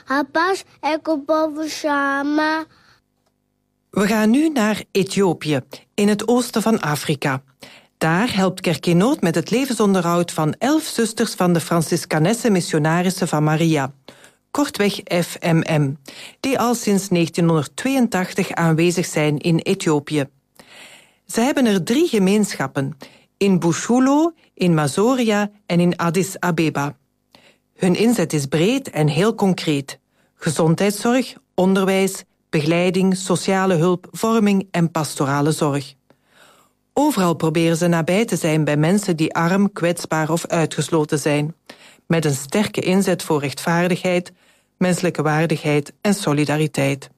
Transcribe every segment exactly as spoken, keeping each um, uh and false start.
A paz é que o povo chama. We gaan nu naar Ethiopië, in het oosten van Afrika. Daar helpt Kerk in Nood met het levensonderhoud van elf zusters van de Franciscanesse Missionarissen van Maria, kortweg F M M, die al sinds negentienhonderdtweeëntachtig aanwezig zijn in Ethiopië. Ze hebben er drie gemeenschappen, in Bushulo, in Mazoria en in Addis Abeba. Hun inzet is breed en heel concreet. Gezondheidszorg, onderwijs, begeleiding, sociale hulp, vorming en pastorale zorg. Overal proberen ze nabij te zijn bij mensen die arm, kwetsbaar of uitgesloten zijn, met een sterke inzet voor rechtvaardigheid, menselijke waardigheid en solidariteit.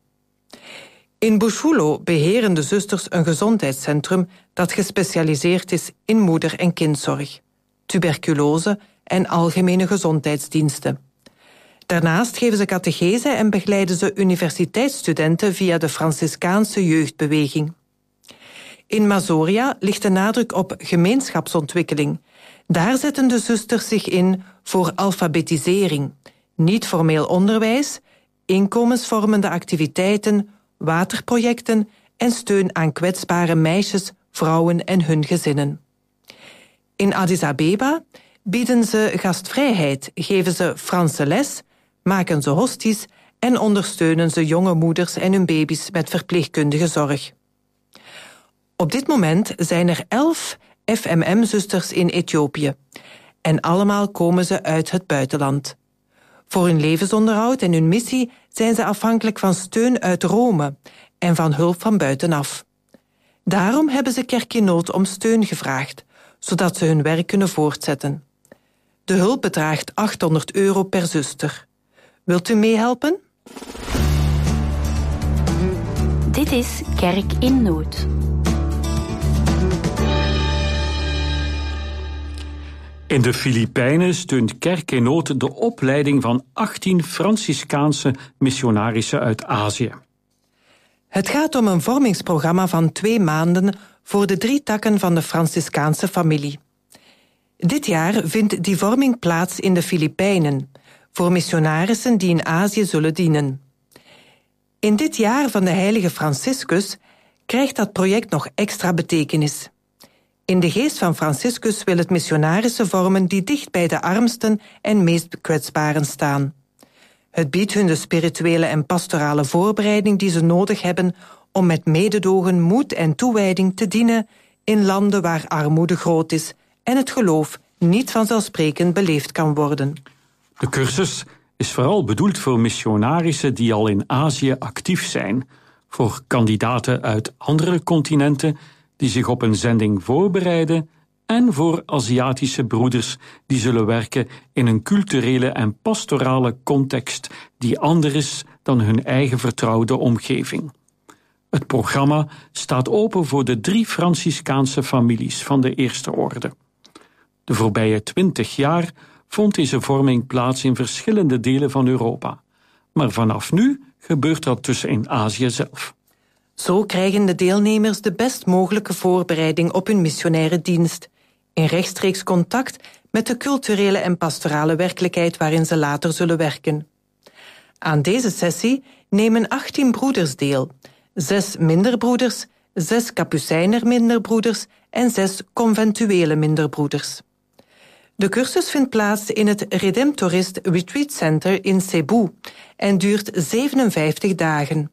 In Bushulo beheren de zusters een gezondheidscentrum dat gespecialiseerd is in moeder- en kindzorg, tuberculose en algemene gezondheidsdiensten. Daarnaast geven ze catechese en begeleiden ze universiteitsstudenten via de Franciscaanse jeugdbeweging. In Mazoria ligt de nadruk op gemeenschapsontwikkeling. Daar zetten de zusters zich in voor alfabetisering, niet-formeel onderwijs, inkomensvormende activiteiten, waterprojecten en steun aan kwetsbare meisjes, vrouwen en hun gezinnen. In Addis Abeba bieden ze gastvrijheid, geven ze Franse les, maken ze hosties en ondersteunen ze jonge moeders en hun baby's met verpleegkundige zorg. Op dit moment zijn er elf F M M-zusters in Ethiopië en allemaal komen ze uit het buitenland. Voor hun levensonderhoud en hun missie zijn ze afhankelijk van steun uit Rome en van hulp van buitenaf. Daarom hebben ze Kerk in Nood om steun gevraagd, zodat ze hun werk kunnen voortzetten. De hulp bedraagt achthonderd euro per zuster. Wilt u meehelpen? Dit is Kerk in Nood. In de Filipijnen steunt Kerk in Nood de opleiding van achttien Franciscaanse missionarissen uit Azië. Het gaat om een vormingsprogramma van twee maanden voor de drie takken van de Franciscaanse familie. Dit jaar vindt die vorming plaats in de Filipijnen, voor missionarissen die in Azië zullen dienen. In dit jaar van de heilige Franciscus krijgt dat project nog extra betekenis. In de geest van Franciscus wil het missionarissen vormen die dicht bij de armsten en meest kwetsbaren staan. Het biedt hun de spirituele en pastorale voorbereiding die ze nodig hebben om met mededogen, moed en toewijding te dienen in landen waar armoede groot is en het geloof niet vanzelfsprekend beleefd kan worden. De cursus is vooral bedoeld voor missionarissen die al in Azië actief zijn, voor kandidaten uit andere continenten die zich op een zending voorbereiden en voor Aziatische broeders die zullen werken in een culturele en pastorale context die anders is dan hun eigen vertrouwde omgeving. Het programma staat open voor de drie Franciscaanse families van de Eerste Orde. De voorbije twintig jaar vond deze vorming plaats in verschillende delen van Europa. Maar vanaf nu gebeurt dat dus in Azië zelf. Zo krijgen de deelnemers de best mogelijke voorbereiding op hun missionaire dienst, in rechtstreeks contact met de culturele en pastorale werkelijkheid waarin ze later zullen werken. Aan deze sessie nemen achttien broeders deel, zes minderbroeders, zes kapucijner minderbroeders en zes conventuele minderbroeders. De cursus vindt plaats in het Redemptorist Retreat Center in Cebu en duurt zevenenvijftig dagen.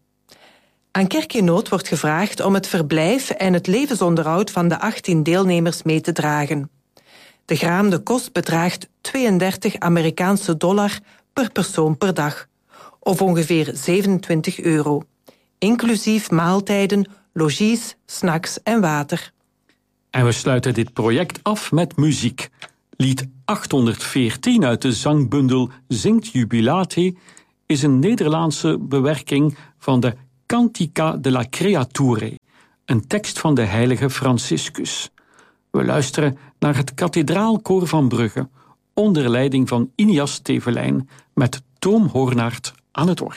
Aan Kerk in Nood wordt gevraagd om het verblijf en het levensonderhoud van de achttien deelnemers mee te dragen. De geraamde kost bedraagt tweeëndertig Amerikaanse dollar per persoon per dag, of ongeveer zevenentwintig euro, inclusief maaltijden, logies, snacks en water. En we sluiten dit project af met muziek. Lied achthonderdveertien uit de zangbundel Zingt Jubilate is een Nederlandse bewerking van de Cantica de la Creature, een tekst van de heilige Franciscus. We luisteren naar het kathedraalkoor van Brugge, onder leiding van Inias Tevelijn, met Toom Hoornaert aan het orgel.